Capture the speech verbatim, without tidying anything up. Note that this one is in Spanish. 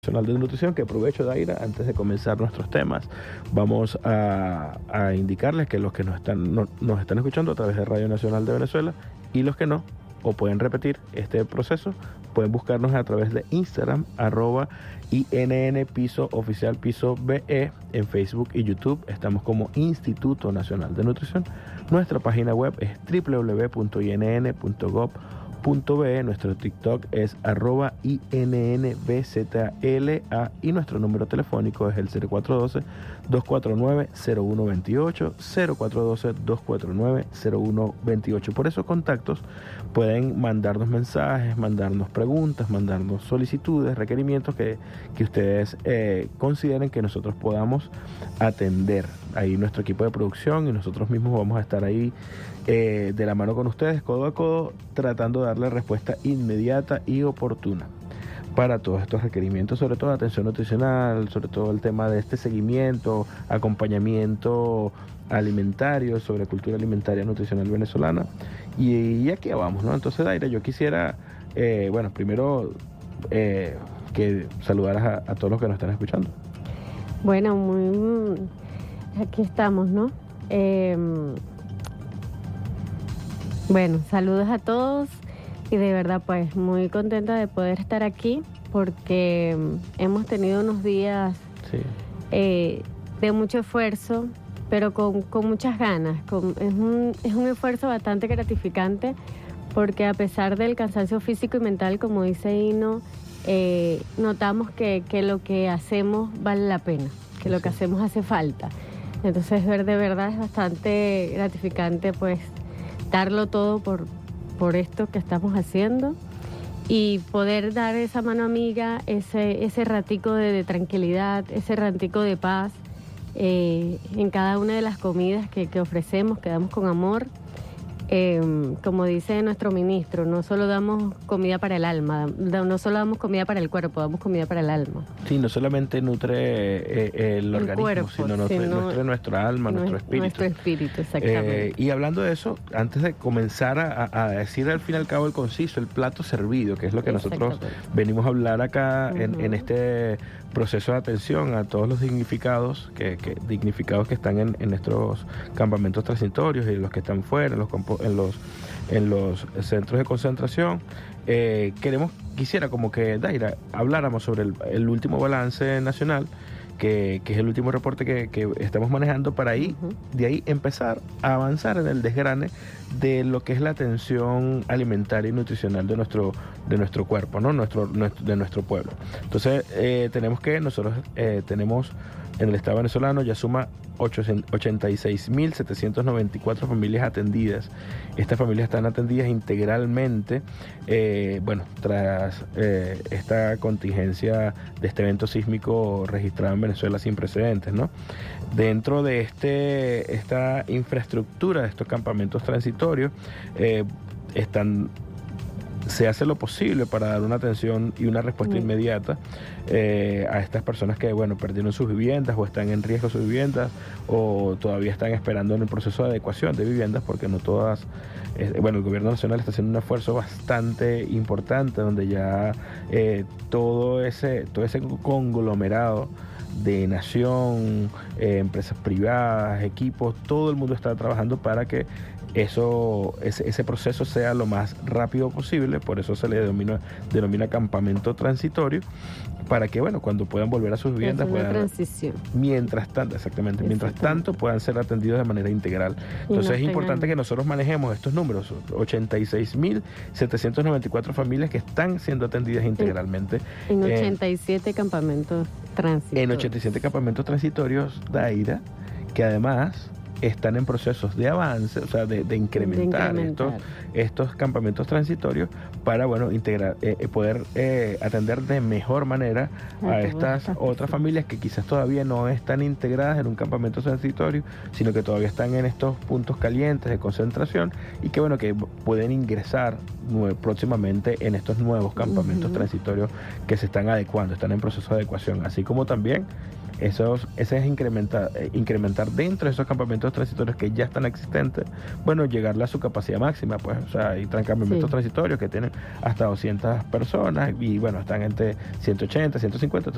Nacional de Nutrición, que aprovecho, Daira, antes de comenzar nuestros temas, vamos a, a indicarles que los que nos están, no, nos están escuchando a través de Radio Nacional de Venezuela y los que no, o pueden repetir este proceso, pueden buscarnos a través de Instagram, arroba I N N piso oficial piso B E, en Facebook y YouTube estamos como Instituto Nacional de Nutrición. Nuestra página web es doble u doble u doble u punto i n n punto gov punto be, nuestro TikTok es arroba I N N B Z L A y nuestro número telefónico es el cero cuatro uno dos, dos cuatro nueve, cero uno dos ocho, cero cuatro uno dos, dos cuatro nueve, cero uno dos ocho. Por esos contactos pueden mandarnos mensajes, mandarnos preguntas, mandarnos solicitudes, requerimientos que, que ustedes eh, consideren que nosotros podamos atender. Ahí nuestro equipo de producción y nosotros mismos vamos a estar ahí eh, de la mano con ustedes, codo a codo, tratando de darle respuesta inmediata y oportuna para todos estos requerimientos, sobre todo atención nutricional, sobre todo el tema de este seguimiento, acompañamiento alimentario, sobre cultura alimentaria nutricional venezolana. Y, y aquí vamos, ¿no? Entonces, Daira, yo quisiera, eh, bueno, primero eh, que saludaras a, a todos los que nos están escuchando. Bueno, muy aquí estamos, ¿no? Eh, bueno, saludos a todos y de verdad pues muy contenta de poder estar aquí porque hemos tenido unos días sí. eh, de mucho esfuerzo, pero con, con muchas ganas. Con, es, un, es un esfuerzo bastante gratificante porque a pesar del cansancio físico y mental, como dice Hino, eh, notamos que, que lo que hacemos vale la pena, que lo que hacemos hace falta. Entonces, ver de verdad es bastante gratificante, pues, darlo todo por, por esto que estamos haciendo y poder dar esa mano amiga, ese, ese ratico de, de tranquilidad, ese ratico de paz eh, en cada una de las comidas que, que ofrecemos, que damos con amor. Eh, como dice nuestro ministro, no solo damos comida para el alma, no solo damos comida para el cuerpo, damos comida para el alma. Sí, no solamente nutre eh, el, el organismo, cuerpo, sino, nutre, sino nutre nuestra alma, nuestro espíritu. Nuestro espíritu, exactamente. Eh, y hablando de eso, antes de comenzar a, a decir al fin y al cabo el conciso, el plato servido, que es lo que nosotros venimos a hablar acá uh-huh. en, en este proceso de atención a todos los dignificados que, que, dignificados que están en, en nuestros campamentos transitorios y los que están fuera, en los en los en los centros de concentración. Eh, queremos, quisiera como que, Daira, habláramos sobre el, el último balance nacional, que, que es el último reporte que, que estamos manejando, para ahí, uh-huh. de ahí empezar a avanzar en el desgrane de lo que es la atención alimentaria y nutricional de nuestro de nuestro cuerpo, ¿no? Nuestro, nuestro de nuestro pueblo. Entonces, eh, tenemos que, nosotros eh, tenemos en el Estado venezolano ya suma ochenta y seis mil setecientas noventa y cuatro familias atendidas. Estas familias están atendidas integralmente, eh, bueno, tras eh, esta contingencia de este evento sísmico registrado en Venezuela sin precedentes, ¿no? Dentro de este esta infraestructura de estos campamentos transitorios, eh, están se hace lo posible para dar una atención y una respuesta mm. inmediata eh, a estas personas que, bueno, perdieron sus viviendas o están en riesgo sus viviendas o todavía están esperando en el proceso de adecuación de viviendas, porque no todas, eh, bueno, el gobierno nacional está haciendo un esfuerzo bastante importante donde ya eh, todo ese todo ese conglomerado de nación, eh, empresas privadas, equipos, todo el mundo está trabajando para que eso ese, ese proceso sea lo más rápido posible. Por eso se le denomina, denomina campamento transitorio, para que, bueno, cuando puedan volver a sus viviendas, es una puedan, transición. mientras tanto, exactamente, mientras tanto puedan ser atendidos de manera integral. Entonces no es importante que nosotros manejemos estos números, ochenta y seis mil setecientas noventa y cuatro familias que están siendo atendidas integralmente. En, en ochenta y siete eh, campamentos transitorios. En ochenta y siete campamentos transitorios, Daira, que además están en procesos de avance, o sea, de, de, incrementar, de incrementar. Estos, estos campamentos transitorios para, bueno, integrar, eh, poder eh, atender de mejor manera a estas otras familias que quizás todavía no están integradas en un campamento transitorio, sino que todavía están en estos puntos calientes de concentración y que, bueno, que pueden ingresar nue- próximamente en estos nuevos campamentos uh-huh. transitorios que se están adecuando, están en proceso de adecuación, así como también Esos, ese es incrementar, eh, incrementar dentro de esos campamentos transitorios que ya están existentes, bueno, llegarle a su capacidad máxima, pues, o sea, hay campamentos sí. transitorios que tienen hasta doscientas personas y, bueno, están entre ciento ochenta, ciento cincuenta,